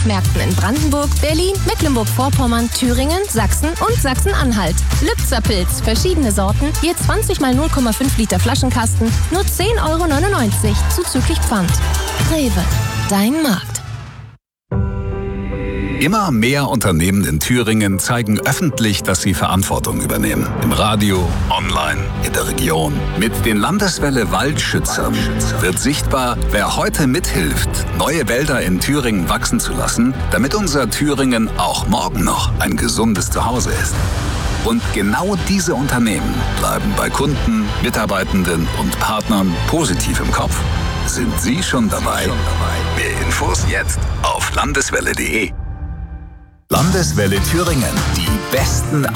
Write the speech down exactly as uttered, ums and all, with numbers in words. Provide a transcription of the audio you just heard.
Supermarktmärkten in Brandenburg, Berlin, Mecklenburg-Vorpommern, Thüringen, Sachsen und Sachsen-Anhalt. Lübzer Pilz, verschiedene Sorten, je zwanzig mal null Komma fünf Liter Flaschenkasten, nur zehn Euro neunundneunzig, zuzüglich Pfand. Rewe, dein Markt. Immer mehr Unternehmen in Thüringen zeigen öffentlich, dass sie Verantwortung übernehmen. Im Radio, online, in der Region. Mit den Landeswelle Waldschützern wird sichtbar, wer heute mithilft, neue Wälder in Thüringen wachsen zu lassen, damit unser Thüringen auch morgen noch ein gesundes Zuhause ist. Und genau diese Unternehmen bleiben bei Kunden, Mitarbeitenden und Partnern positiv im Kopf. Sind Sie schon dabei? Mehr Infos jetzt auf landeswelle punkt de. Landeswelle Thüringen. Die besten